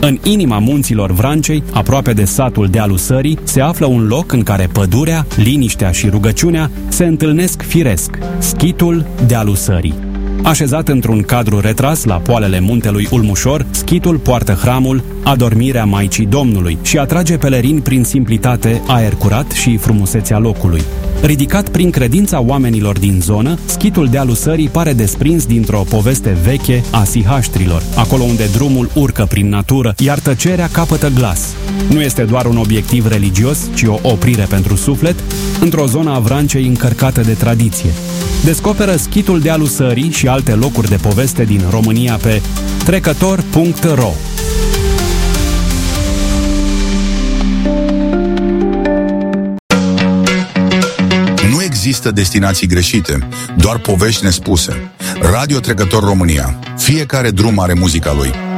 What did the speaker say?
În inima munților Vrancei, aproape de satul Dealul Sării, se află un loc în care pădurea, liniștea și rugăciunea se întâlnesc firesc, schitul Dealul Sării. Așezat într-un cadru retras la poalele muntelui Ulmușor, schitul poartă hramul Adormirea Maicii Domnului și atrage pelerini prin simplitate, aer curat și frumusețea locului. Ridicat prin credința oamenilor din zonă, schitul Dealul Sării pare desprins dintr-o poveste veche a sihaștrilor, acolo unde drumul urcă prin natură, iar tăcerea capătă glas. Nu este doar un obiectiv religios, ci o oprire pentru suflet, într-o zonă a Vrancei încărcată de tradiție. Descoperă schitul Dealul Sării și alte locuri de poveste din România pe trecător.ro. Nu există destinații greșite, doar povești nespuse. Radio Trecător România. Fiecare drum are muzica lui.